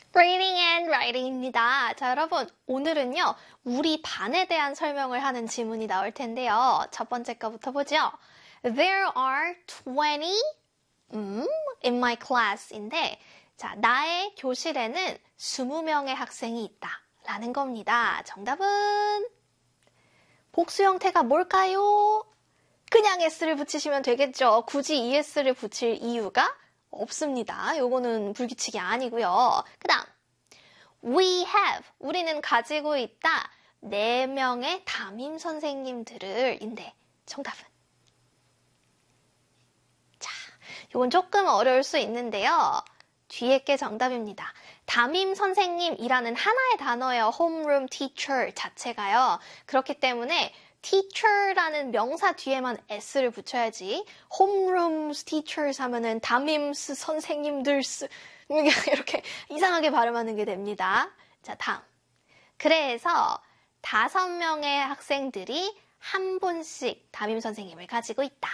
Reading and writing입니다. 자, 여러분, 오늘은요, 우리 반에 대한 설명을 하는 지문이 나올 텐데요. 첫 번째 거부터 보죠. There are 20 in my class인데, 자, 나의 교실에는 20명의 학생이 있다. 라는 겁니다. 정답은 복수 형태가 뭘까요? 그냥 s를 붙이시면 되겠죠. 굳이 es를 붙일 이유가 없습니다. 요거는 불규칙이 아니고요. 그 다음 we have, 우리는 가지고 있다. 4명의 담임 선생님들을 인데 정답은 자, 요건 조금 어려울 수 있는데요. 뒤에 게 정답입니다. 담임 선생님이라는 하나의 단어예요. homeroom teacher 자체가요. 그렇기 때문에 teacher라는 명사 뒤에만 s를 붙여야지 homeroom teachers 하면은 담임 선생님들 이렇게 이상하게 발음하는 게 됩니다. 자, 다음. 그래서 5명의 학생들이 한 분씩 담임 선생님을 가지고 있다.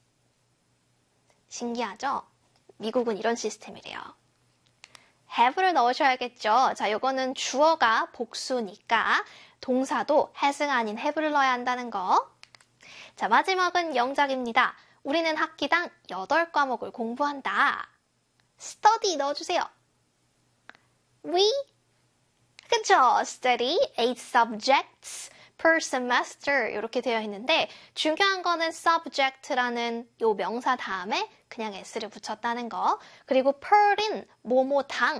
신기하죠? 미국은 이런 시스템이래요. have를 넣으셔야겠죠. 자, 요거는 주어가 복수니까 동사도 has가 아닌 have를 넣어야 한다는 거. 자, 마지막은 영작입니다. 우리는 학기당 8과목을 공부한다. study 넣어주세요. We, 그쵸? study 8 subjects per semester 이렇게 되어 있는데 중요한 거는 subject라는 요 명사 다음에 그냥 s를 붙였다는 거. 그리고 per인 뭐뭐당